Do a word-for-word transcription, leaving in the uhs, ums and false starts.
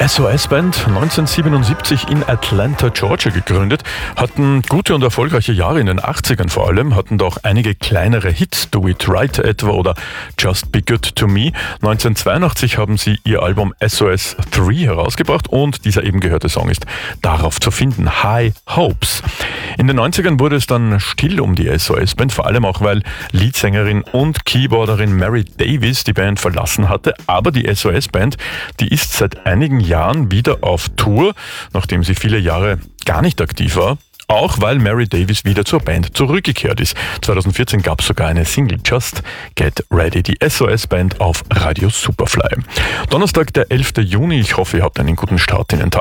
S O S-Band, neunzehnhundertsiebenundsiebzig in Atlanta, Georgia gegründet, hatten gute und erfolgreiche Jahre in den achtzigern vor allem, hatten doch einige kleinere Hits, Do It Right etwa oder Just Be Good To Me. neunzehnhundertzweiundachtzig haben sie ihr Album S O S drei herausgebracht und dieser eben gehörte Song ist darauf zu finden, High Hopes. In den neunzigern wurde es dann still um die S O S-Band, vor allem auch, weil Leadsängerin und Keyboarderin Mary Davis die Band verlassen hatte. Aber die S O S-Band, die ist seit einigen Jahren wieder auf Tour, nachdem sie viele Jahre gar nicht aktiv war. Auch weil Mary Davis wieder zur Band zurückgekehrt ist. zweitausendvierzehn gab es sogar eine Single, Just Get Ready, die S O S-Band auf Radio Superfly. Donnerstag, der elfter Juni. Ich hoffe, ihr habt einen guten Start in den Tag.